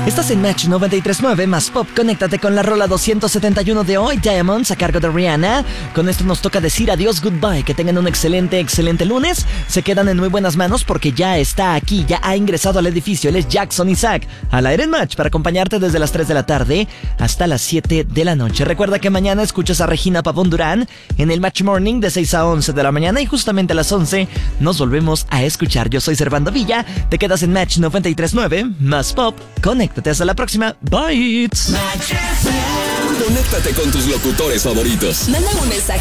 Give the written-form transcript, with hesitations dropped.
Estás en Match 93.9 más Pop. Conéctate con la rola 271 de hoy, Diamonds, a cargo de Rihanna. Con esto nos toca decir adiós, goodbye. Que tengan un excelente lunes. Se quedan en muy buenas manos porque ya está aquí, ya ha ingresado al edificio. Él es Jackson Isaac, al aire en Match, para acompañarte desde las 3 de la tarde hasta las 7 de la noche. Recuerda que mañana escuchas a Regina Pavón Durán en el Match Morning de 6 a 11 de la mañana. Y justamente a las 11 nos volvemos a escuchar. Yo soy Servando Villa. Te quedas en Match 93.9 más Pop. Conéctate, hasta la próxima. Bye. Conéctate con tus locutores favoritos. Manda un mensaje